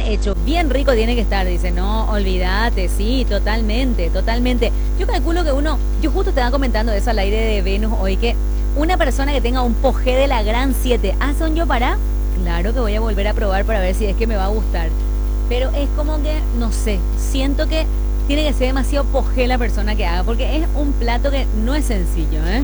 hecho, bien rico tiene que estar. Dice, no, olvídate, sí, totalmente, totalmente. Yo calculo que yo justo te estaba comentando eso al aire de Venus hoy, que una persona que tenga un pojé de la gran 7, ¿hace un yo para? Claro que voy a volver a probar para ver si es que me va a gustar. Pero es como que, no sé, siento que tiene que ser demasiado pojé la persona que haga, porque es un plato que no es sencillo, ¿eh?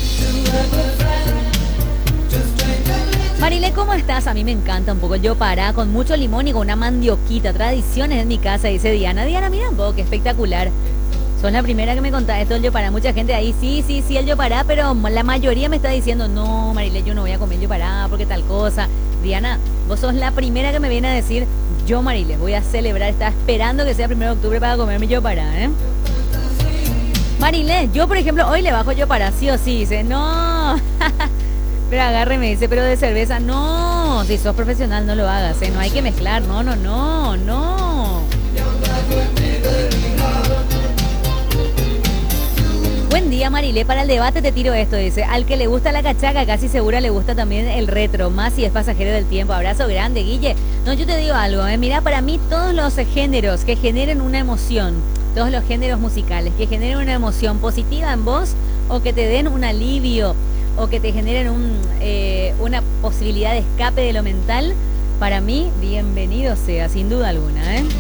Marile, ¿cómo estás? A mí me encanta un poco el yo para, con mucho limón y con una mandioquita. Tradiciones en mi casa, dice Diana. Diana, mira un poco, qué espectacular. Sos la primera que me contás esto del yo para. Mucha gente ahí, sí, el yo para, pero la mayoría me está diciendo, no, Marile, yo no voy a comer yo para porque tal cosa. Diana, vos sos la primera que me viene a decir, yo, Marile, voy a celebrar, estaba esperando que sea 1 de octubre para comerme yo para, ¿eh? Marile, yo, por ejemplo, hoy le bajo yo para, sí o sí, dice, no. Pero agarre y me dice, pero de cerveza, no, si sos profesional no lo hagas, no hay que mezclar, no. Buen día, Marile, para el debate te tiro esto, dice, al que le gusta la cachaca casi segura le gusta también el retro, más si es pasajero del tiempo. Abrazo grande, Guille. No, yo te digo algo, mira, para mí todos los géneros que generen una emoción, todos los géneros musicales que generen una emoción positiva en vos o que te den un alivio, o que te generen una posibilidad de escape de lo mental, para mí, bienvenido sea, sin duda alguna, ¿eh?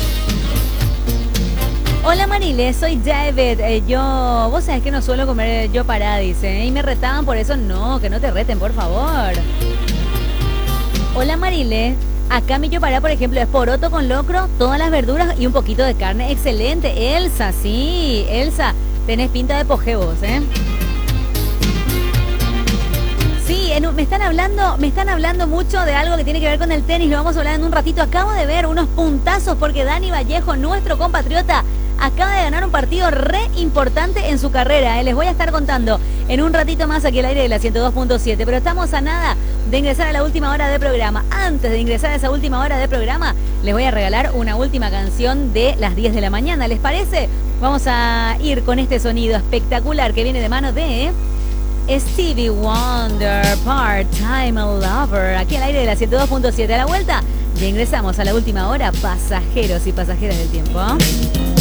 Hola Marile, soy Javet, vos sabés que no suelo comer yo para, dice, y me retaban por eso, no, que no te reten, por favor. Hola Marile, acá mi yo para, por ejemplo, es poroto con locro, todas las verduras y un poquito de carne, excelente. Elsa, sí, Elsa, tenés pinta de poje vos, ¿eh? Sí, me están hablando mucho de algo que tiene que ver con el tenis, lo vamos a hablar en un ratito. Acabo de ver unos puntazos porque Dani Vallejo, nuestro compatriota, acaba de ganar un partido re importante en su carrera. Les voy a estar contando en un ratito más aquí al aire de la 102.7, pero estamos a nada de ingresar a la última hora de programa. Antes de ingresar a esa última hora de programa, les voy a regalar una última canción de las 10 de la mañana. ¿Les parece? Vamos a ir con este sonido espectacular que viene de mano de Stevie Wonder, Part-Time Lover, aquí al aire de la 102.7. A la vuelta, ya ingresamos a la última hora, pasajeros y pasajeras del tiempo.